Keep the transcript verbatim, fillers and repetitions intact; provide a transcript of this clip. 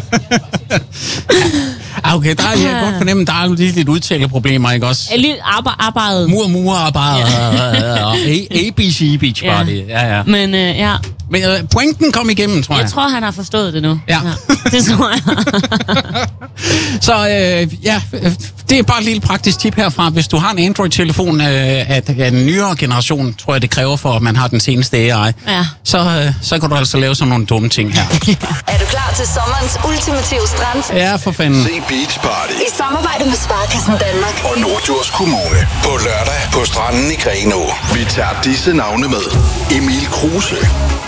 Okay, der er, jeg kan godt fornemme, der er lige lidt udtaleproblemer, ikke også? Lidt arbejdet. Mur, mur, arbejde. A B C Beach Party. Ja, ja. Men øh, ja. Men øh, pointen kom igennem, tror jeg. Jeg tror, han har forstået det nu. Ja. ja det tror jeg. Så øh, ja, det er bare et lille praktisk tip herfra. Hvis du har en Android-telefon øh, af en nyere generation, tror jeg, det kræver for, at man har den seneste A I. Ja. Så, øh, så kan du altså lave sådan nogle dumme ting her. Er du klar til sommerens ultimative strand? Ja, for fanden. Se Beach Party. I samarbejde med Sparkassen Danmark. Og Norddjurs Kommune. På lørdag på stranden i Grenaa. Vi tager disse navne med. Emil Kruse.